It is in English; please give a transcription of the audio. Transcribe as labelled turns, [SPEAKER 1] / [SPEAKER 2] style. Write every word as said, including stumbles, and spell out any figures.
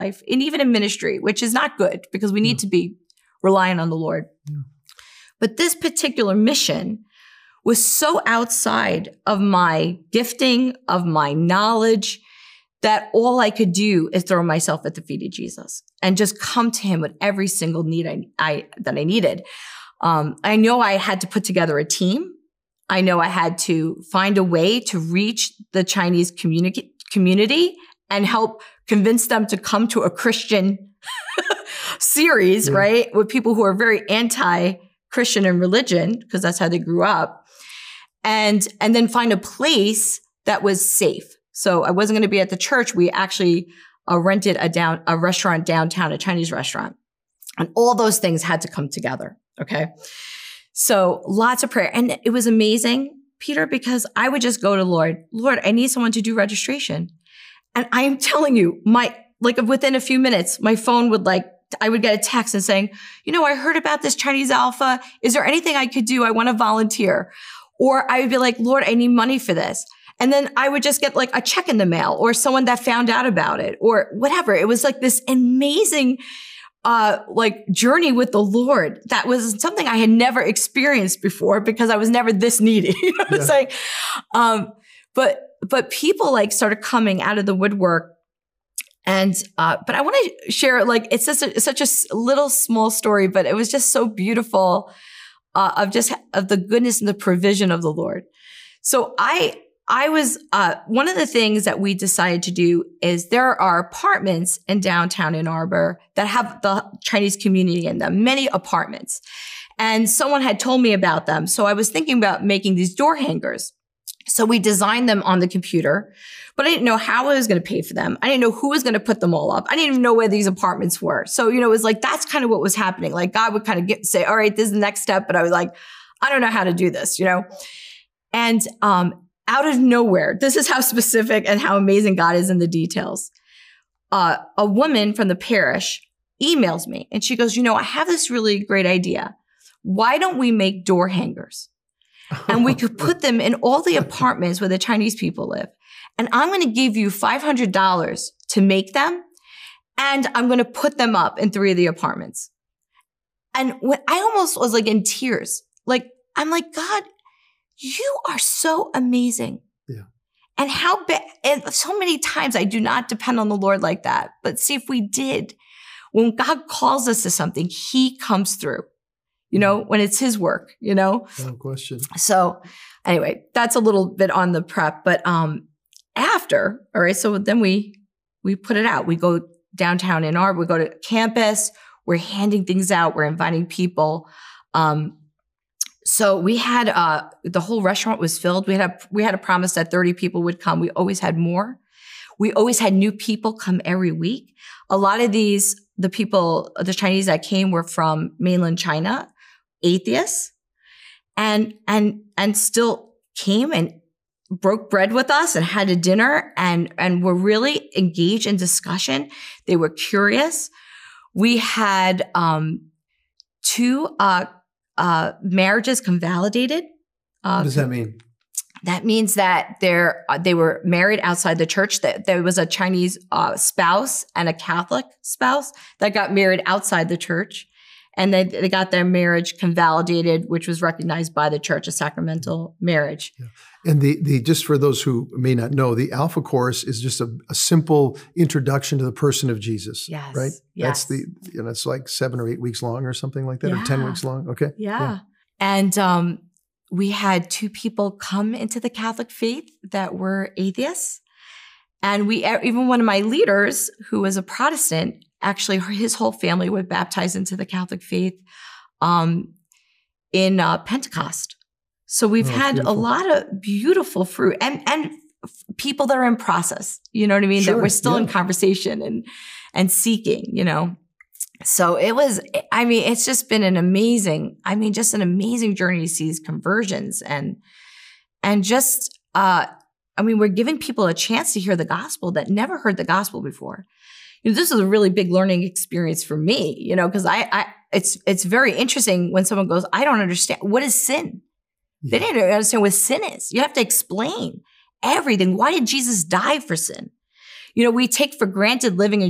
[SPEAKER 1] life, and even in ministry, which is not good because we need yeah. to be relying on the Lord. Yeah. But this particular mission was so outside of my gifting, of my knowledge, that all I could do is throw myself at the feet of Jesus and just come to him with every single need I, I that I needed. Um, I know I had to put together a team. I know I had to find a way to reach the Chinese communi- community and help convince them to come to a Christian series, yeah. right? With people who are very anti-Christian in religion, because that's how they grew up. And, and then find a place that was safe. So I wasn't going to be at the church. We actually uh, rented a down, a restaurant downtown, a Chinese restaurant. And all those things had to come together. Okay. So lots of prayer. And it was amazing, Peter, because I would just go to Lord, Lord, I need someone to do registration. And I am telling you, my, like within a few minutes, my phone would like, I would get a text and saying, you know, I heard about this Chinese Alpha. Is there anything I could do? I want to volunteer. Or I would be like, Lord, I need money for this. And then I would just get like a check in the mail or someone that found out about it or whatever. It was like this amazing Uh, like journey with the Lord. That was something I had never experienced before because I was never this needy. You know what I'm saying? Um, but, but people like started coming out of the woodwork. And, uh, but I want to share, like, it's just a, such a little small story, but it was just so beautiful, uh, of just, of the goodness and the provision of the Lord. So I, I was, uh, one of the things that we decided to do is there are apartments in downtown Ann Arbor that have the Chinese community in them, many apartments. And someone had told me about them. So I was thinking about making these door hangers. So we designed them on the computer, but I didn't know how I was going to pay for them. I didn't know who was going to put them all up. I didn't even know where these apartments were. So, you know, it was like, that's kind of what was happening. Like God would kind of get, say, all right, this is the next step. But I was like, I don't know how to do this, you know? And, um, out of nowhere, this is how specific and how amazing God is in the details. Uh, a woman from the parish emails me and she goes, you know, I have this really great idea. Why don't we make door hangers? And we could put them in all the apartments where the Chinese people live. And I'm going to give you five hundred dollars to make them. And I'm going to put them up in three of the apartments. And when I almost was like in tears, like, I'm like, God, you are so amazing.
[SPEAKER 2] Yeah.
[SPEAKER 1] And how bad, and so many times I do not depend on the Lord like that. But see, if we did, when God calls us to something, he comes through, you know, when it's his work, you know?
[SPEAKER 2] No question.
[SPEAKER 1] So anyway, that's a little bit on the prep, but, um, after, all right. So then we, we put it out. We go downtown Ann Arbor, we go to campus, we're handing things out, we're inviting people. Um, So we had, uh, the whole restaurant was filled. We had a, we had a promise that thirty people would come. We always had more. We always had new people come every week. A lot of these, the people, the Chinese that came were from mainland China, atheists, and, and, and still came and broke bread with us and had a dinner and, and were really engaged in discussion. They were curious. We had, um, two, uh, Uh, marriages convalidated. Uh,
[SPEAKER 2] what does that mean?
[SPEAKER 1] That means that they're, uh, they were married outside the church. That there was a Chinese uh, spouse and a Catholic spouse that got married outside the church. And they, they got their marriage convalidated, which was recognized by the church, a sacramental marriage.
[SPEAKER 2] Yeah. And the, the just for those who may not know, the Alpha Course is just a, a simple introduction to the person of Jesus.
[SPEAKER 1] Yes.
[SPEAKER 2] Right?
[SPEAKER 1] Yes.
[SPEAKER 2] That's the, you know, it's like seven or eight weeks long or something like that,
[SPEAKER 1] yeah.
[SPEAKER 2] or ten weeks long. Okay.
[SPEAKER 1] Yeah.
[SPEAKER 2] yeah.
[SPEAKER 1] And um, we had two people come into the Catholic faith that were atheists. And we, even one of my leaders who was a Protestant, actually his whole family were baptized into the Catholic faith um, in uh, Pentecost. So we've oh, had beautiful. a lot of beautiful fruit and, and people that are in process, you know what I mean?
[SPEAKER 2] Sure,
[SPEAKER 1] that we're still
[SPEAKER 2] yeah.
[SPEAKER 1] in conversation and, and seeking, you know? So it was, I mean, it's just been an amazing, I mean, just an amazing journey to see these conversions and, and just, uh, I mean, we're giving people a chance to hear the gospel that never heard the gospel before. You know, this is a really big learning experience for me, you know, because I, I, it's, it's very interesting when someone goes, I don't understand. What is sin? Yeah. They didn't understand what sin is. You have to explain everything. Why did Jesus die for sin? You know, we take for granted living in